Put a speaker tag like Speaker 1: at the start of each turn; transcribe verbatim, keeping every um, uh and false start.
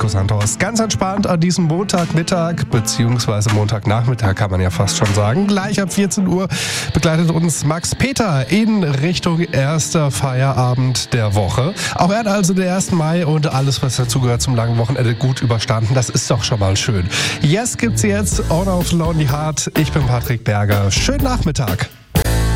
Speaker 1: Nico Santos. Ganz entspannt an diesem Montagmittag, beziehungsweise Montagnachmittag kann man ja fast schon sagen. Gleich ab vierzehn Uhr begleitet uns Max Peter in Richtung erster Feierabend der Woche. Auch er hat also den ersten Mai und alles, was dazugehört zum langen Wochenende, gut überstanden. Das ist doch schon mal schön. Yes gibt's jetzt, On of Lonely Heart. Ich bin Patrick Berger. Schönen Nachmittag.